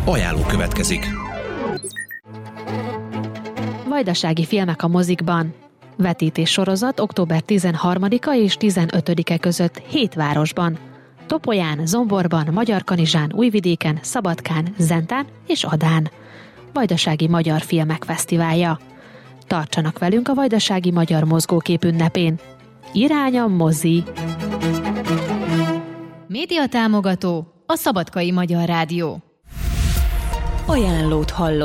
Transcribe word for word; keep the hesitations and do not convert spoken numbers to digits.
Ajánló következik. Vajdasági filmek a mozikban. Vetítés sorozat október tizenharmadika és tizenötödike között hét városban. Topolyán, Zomborban, Magyarkanizsán, Újvidéken, Szabadkán, Zentán és Adán. Vajdasági Magyar Filmek Fesztiválja. Tartsanak velünk a Vajdasági Magyar Mozgókép ünnepén. Irány a mozi! Média támogató a Szabadkai Magyar Rádió. Ajánlót hallott.